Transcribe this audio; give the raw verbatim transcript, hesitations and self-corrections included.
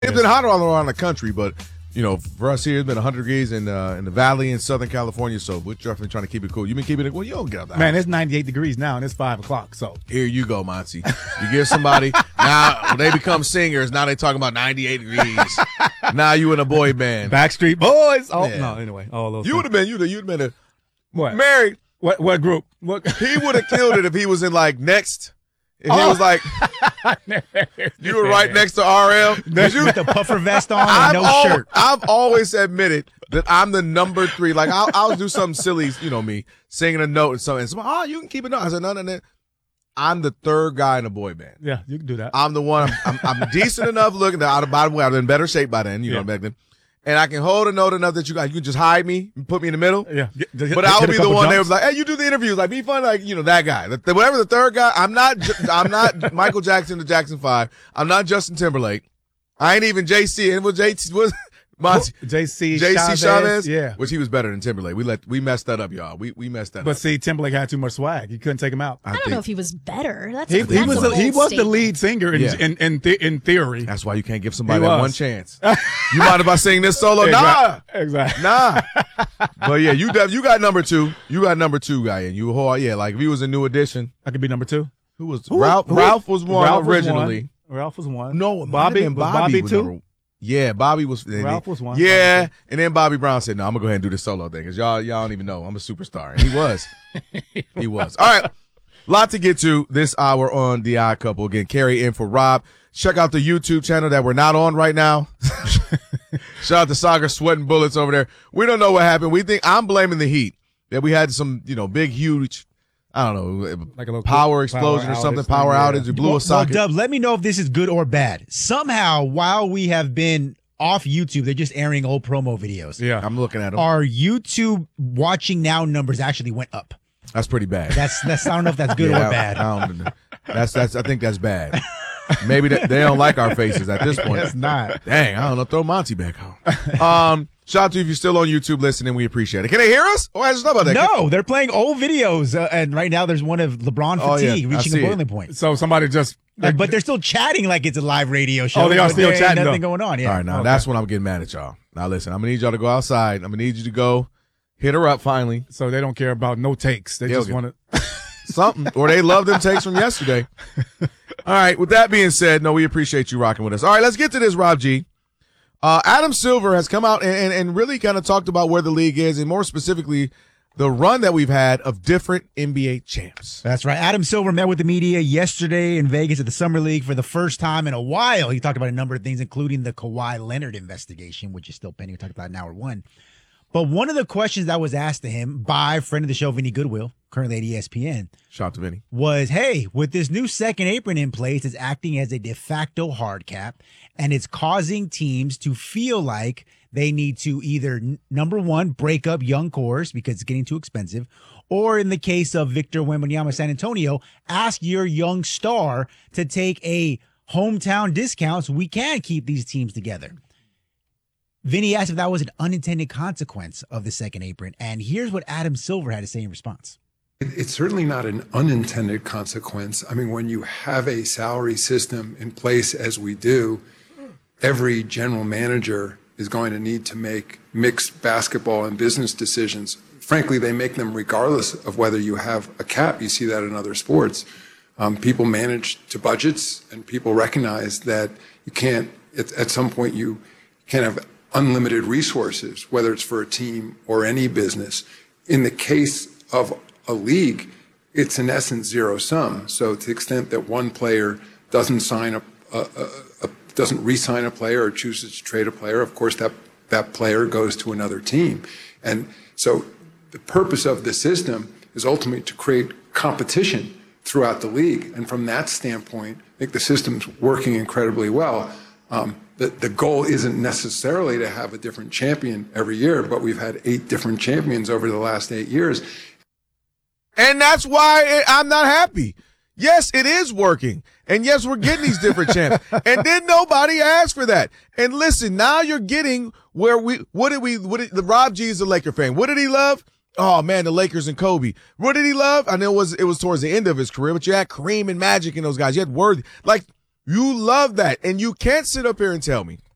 It's been hotter all around the country, but you know, for us here, it's been one hundred degrees in uh, in the valley in Southern California, so we're definitely trying to keep it cool. You've been keeping it well. You don't get out the Man, house. it's ninety-eight degrees now, and it's five o'clock. So Here you go, Monty. You give somebody now when they become singers. Now they talking about ninety-eight degrees. Now you in a boy band. Backstreet Boys. Oh Yeah. no, anyway, all those. You would things. have been. You'd have. You'd been a what? married. What? What group? What? He would have killed it if he was in like Next. If he Oh. was like, you were right next to R L. 'Cause you- With the puffer vest on I've, and no al- shirt. I've always admitted that I'm the number three. Like I'll, I'll do something silly, you know me, singing a note and something. And somebody, oh, you can keep it note. I said, no, no, no. I'm the third guy in a boy band. Yeah, you can do that. I'm the one. I'm, I'm, I'm decent enough looking. Out of by the way, I'm in better shape by then. You know, Yeah. back then. And I can hold a note enough that you guys, you can just hide me and put me in the middle. yeah, Get- get- But hit I would a be the couple one that jumps. was like, hey, you do the interviews, like be fun, like, you know, that guy. The, the- whatever the third guy, I'm not, J- I'm not Michael Jackson to Jackson five. I'm not Justin Timberlake. I ain't even J C. And was J T, was Monty, J C J C Chavez, yeah. which he was better than Timberlake. We let, we messed that up, y'all. We, we messed that But up. see, Timberlake had too much swag. You couldn't take him out. I don't know if he was better. That's He, a, he that's was a the, he bold was the statement. lead singer in Yeah. in in, the, in theory. That's why you can't give somebody He that was. one chance. You mind if I sing this solo? Nah. Exactly. Nah. But yeah, you def- you got number two. You got number two guy, and you oh yeah, like if he was a new addition. I could be number two. Who was Who- Ralph? who- Ralph was one Ralph was originally. one. Ralph was one. No, it might Bobby have been was Bobby Bobby was two. number- Yeah, Bobby was. and Ralph he- was one. Yeah, and then Bobby Brown said, "No, I'm gonna go ahead and do this solo thing because y'all y'all don't even know I'm a superstar." And he was. He was. All right, lot to get to this hour on The Odd Couple. Again, Carrie in for Rob. Check out the YouTube channel that we're not on right now. Shout out to Saga sweating bullets over there. We don't know what happened. We think I'm blaming the heat that we had some you know big huge. I don't know, Like a little power explosion power or something, outage power thing, yeah. outage, it blew Well, a socket. well, Dub, let me know if this is good or bad. Somehow, while we have been off YouTube, they're just airing old promo videos. Yeah. I'm looking at them. Our YouTube watching now numbers actually went up. That's pretty bad. That's that's I don't know if that's good Yeah, or bad. I don't- that's that's. I think that's bad. Maybe they, they don't like our faces at this point. It's not. Dang, I don't know. Throw Monty back home. Um, shout out to you if you're still on YouTube listening. We appreciate it. Can they hear us? Oh, I just know about that. No, they're playing old videos, uh, and right now there's one of LeBron Oh, yeah, fatigue I reaching see a it. boiling point. So somebody just. Like, but they're still chatting like it's a live radio show. Oh, they are but still there ain't chatting, Nothing though. going on. Yeah. All right, now Okay. that's when I'm getting mad at y'all. Now listen, I'm gonna need y'all to go outside. I'm gonna need you to go hit her up finally. So they don't care about no takes. They Yeah, just okay. want to. Something, or they love them takes from yesterday. All right. With that being said, no, we appreciate you rocking with us. All right, let's get to this, Rob G. Uh, Adam Silver has come out and, and, and really kind of talked about where the league is, and more specifically, the run that we've had of different N B A champs. That's right. Adam Silver met with the media yesterday in Vegas at the Summer League for the first time in a while. He talked about a number of things, including the Kawhi Leonard investigation, which is still pending. We talked about it in hour one. But one of the questions that was asked to him by friend of the show, Vinny Goodwill, currently at E S P N, Shout out to Vinny. was, hey, with this new second apron in place, it's acting as a de facto hard cap, and it's causing teams to feel like they need to either, n- number one, break up young cores because it's getting too expensive, or in the case of Victor Wembanyama San Antonio, ask your young star to take a hometown discount so we can keep these teams together. Vinny asked if that was an unintended consequence of the second apron, and here's what Adam Silver had to say in response. It- It's certainly not an unintended consequence. I mean, when you have a salary system in place as we do, every general manager is going to need to make mixed basketball and business decisions. Frankly, they make them regardless of whether you have a cap. You see that in other sports. Um, people manage to budgets, and people recognize that you can't, at, at some point, you can't have unlimited resources, whether it's for a team or any business. In the case of a league, it's in essence zero sum. So to the extent that one player doesn't sign a, a, a, a doesn't re-sign a player or chooses to trade a player, of course that that player goes to another team. And so the purpose of the system is ultimately to create competition throughout the league. And from that standpoint, I think the system's working incredibly well. Um, the, the goal isn't necessarily to have a different champion every year, but we've had eight different champions over the last eight years. And that's why it, I'm not happy. Yes, it is working. And yes, we're getting these different champs. And then nobody asked for that. And listen, now you're getting where we, what did we, what did, the Rob G is a Laker fan. What did he love? Oh man, the Lakers and Kobe. What did he love? I know it was, it was towards the end of his career, but you had Kareem and Magic and those guys. You had Worthy. Like, you love that. And you can't sit up here and tell me